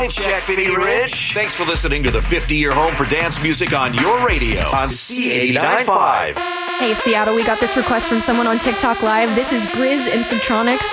Live, Jack Finney Rich. Thanks for listening to the 50-year home for dance music on your radio on C89.5. Hey, Seattle, we got this request from someone on TikTok Live. This is Grizz and Subtronics.